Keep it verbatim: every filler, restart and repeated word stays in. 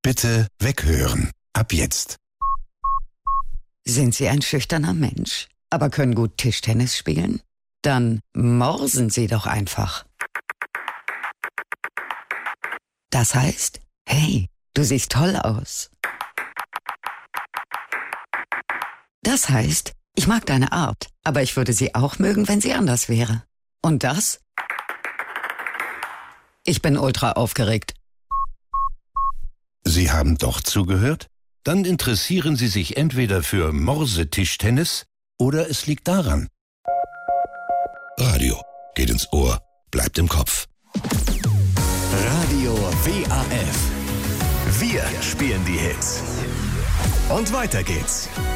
Bitte weghören. Ab jetzt. Sind Sie ein schüchterner Mensch, aber können gut Tischtennis spielen? Dann morsen Sie doch einfach. Das heißt, hey, du siehst toll aus. Das heißt, ich mag deine Art, aber ich würde sie auch mögen, wenn sie anders wäre. Und das? Ich bin ultra aufgeregt. Sie haben doch zugehört? Dann interessieren Sie sich entweder für Morsetischtennis oder es liegt daran. Radio geht ins Ohr, bleibt im Kopf. Radio W A F. Wir spielen die Hits. Und weiter geht's.